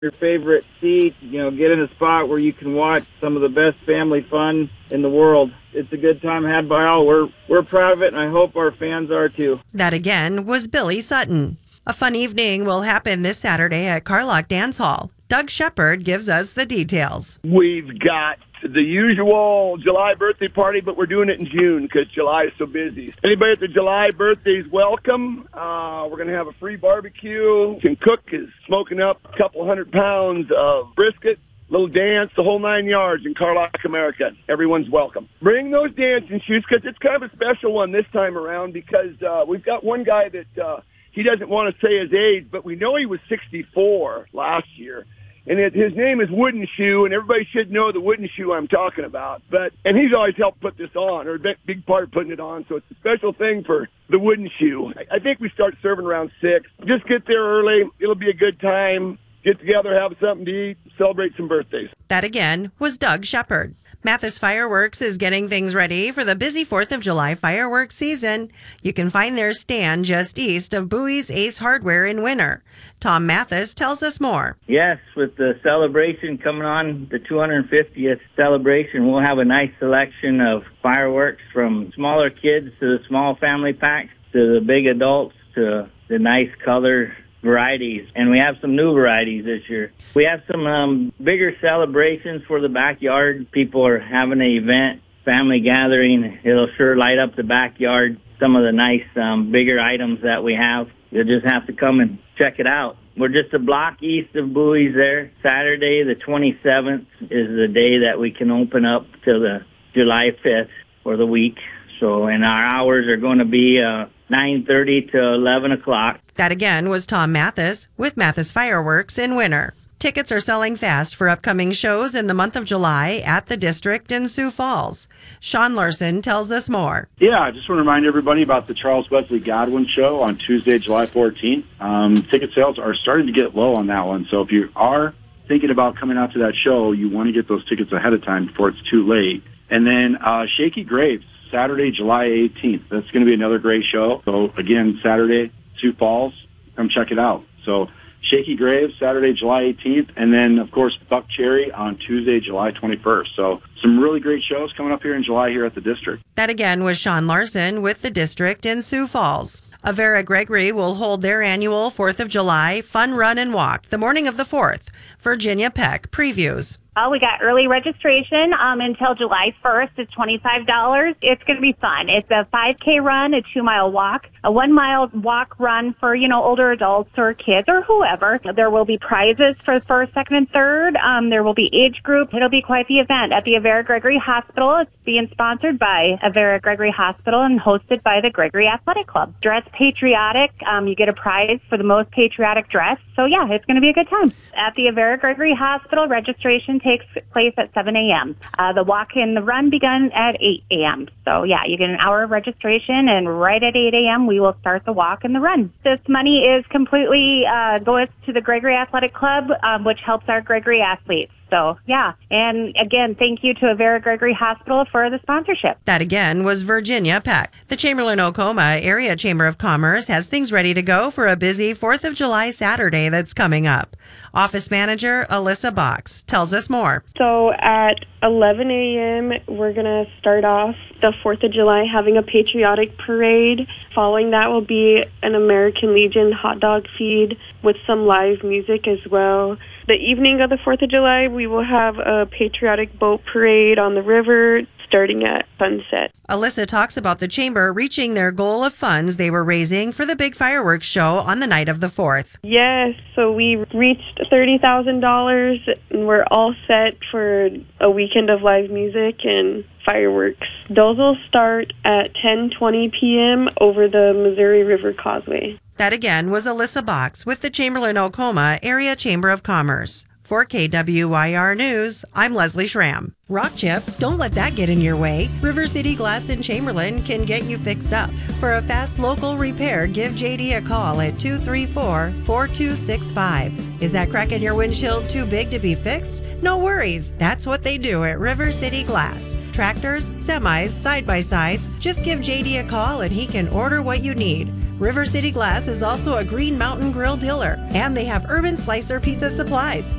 your favorite seat, get in a spot where you can watch some of the best family fun in the world. It's a good time had by all. We're proud of it, and I hope our fans are too. That again was Billy Sutton. A fun evening will happen this Saturday at Carlock Dance Hall. Doug Shepard gives us the details. We've got the usual July birthday party, but we're doing it in June because July is so busy. Anybody at the July birthdays, welcome. We're going to have a free barbecue. Can cook is smoking up a couple 100 pounds of brisket. Little dance, the whole 9 yards in Carlock, America. Everyone's welcome. Bring those dancing shoes because it's kind of a special one this time around because we've got one guy that he doesn't want to say his age, but we know he was 64 last year. And his name is Wooden Shoe, and everybody should know the wooden shoe I'm talking about. And he's always helped put this on, or a big part of putting it on. So it's a special thing for the Wooden Shoe. I think we start serving around 6. Just get there early. It'll be a good time. Get together, have something to eat, celebrate some birthdays. That again was Doug Shepard. Mathis Fireworks is getting things ready for the busy 4th of July fireworks season. You can find their stand just east of Bowie's Ace Hardware in Winter. Tom Mathis tells us more. Yes, with the celebration coming on, the 250th celebration, we'll have a nice selection of fireworks from smaller kids to the small family packs to the big adults to the nice color varieties, and we have some new varieties this year. We have some bigger celebrations for the backyard. People are having an event, family gathering. It'll sure light up the backyard. Some of the nice bigger items that we have. You'll just have to come and check it out. We're just a block east of Bowie's there. Saturday, the 27th, is the day that we can open up till the July 5th for the week. So, and our hours are going to be 9:30 to 11 o'clock. That again was Tom Mathis with Mathis Fireworks in Winter. Tickets are selling fast for upcoming shows in the month of July at the District in Sioux Falls. Sean Larson tells us more. Yeah, I just want to remind everybody about the Charles Wesley Godwin Show on Tuesday, July 14th. Ticket sales are starting to get low on that one, so if you are thinking about coming out to that show, you want to get those tickets ahead of time before it's too late. And then Shaky Graves, Saturday, July 18th. That's going to be another great show. So, again, Saturday, Sioux Falls, come check it out. So, Shaky Graves, Saturday, July 18th, and then, of course, Buck Cherry on Tuesday, July 21st. So, some really great shows coming up here in July here at the District. That again was Sean Larson with the District in Sioux Falls. Avera Gregory will hold their annual 4th of July Fun Run and Walk the morning of the 4th. Virginia Peck previews. We got early registration until July 1st. It's $25. It's going to be fun. It's a 5K run, a 2-mile walk, a 1-mile walk run for, older adults or kids or whoever. There will be prizes for first, second, and third. There will be age group. It'll be quite the event at the Avera Gregory Hospital. It's being sponsored by Avera Gregory Hospital and hosted by the Gregory Athletic Club. Dress patriotic. You get a prize for the most patriotic dress. So, yeah, it's going to be a good time. At the Avera Gregory Hospital, registration takes place at 7 a.m. The walk and the run begun at 8 a.m. So, yeah, you get an hour of registration, and right at 8 a.m. we will start the walk and the run. This money is completely goes to the Gregory Athletic Club, which helps our Gregory athletes. So, yeah. And again, thank you to Avera Gregory Hospital for the sponsorship. That again was Virginia Peck. The Chamberlain-Oklahoma Area Chamber of Commerce has things ready to go for a busy 4th of July Saturday that's coming up. Office Manager Alyssa Box tells us more. So at 11 a.m., we're going to start off the 4th of July having a patriotic parade. Following that will be an American Legion hot dog feed with some live music as well. The evening of the 4th of July, we will have a patriotic boat parade on the river starting at sunset. Alyssa talks about the Chamber reaching their goal of funds they were raising for the big fireworks show on the night of the 4th. Yes, so we reached $30,000 and we're all set for a weekend of live music and fireworks. Those will start at 10:20 p.m. over the Missouri River Causeway. That again was Alyssa Box with the Chamberlain-Oklahoma Area Chamber of Commerce. For KWYR News, I'm Leslie Schramm. Rock chip, don't let that get in your way. River City Glass in Chamberlain can get you fixed up. For a fast local repair, give JD a call at 234-4265. Is that crack in your windshield too big to be fixed? No worries. That's what they do at River City Glass. Tractors, semis, side-by-sides. Just give JD a call and he can order what you need. River City Glass is also a Green Mountain Grill dealer, and they have Urban Slicer pizza supplies.